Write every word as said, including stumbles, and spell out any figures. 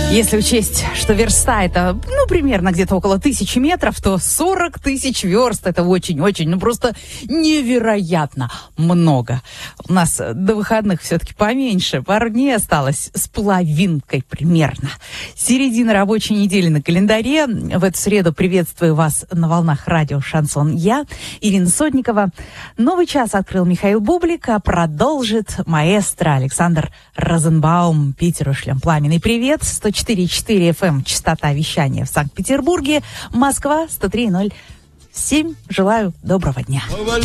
Если учесть, что верста это, ну, примерно где-то около тысячи метров, то сорок тысяч верст это очень-очень, ну, просто невероятно много. У нас до выходных все-таки поменьше, пару дней осталось с половинкой примерно. Середина рабочей недели на календаре. В эту среду приветствую вас на волнах радио «Шансон». Я, Ирина Сотникова. Новый час открыл Михаил Бублик, а продолжит маэстро Александр Розенбаум. Питеру шлем пламенный привет. сто четыре и четыре эф эм, частота вещания в Санкт-Петербурге. Москва, сто три и ноль семь. Желаю доброго дня.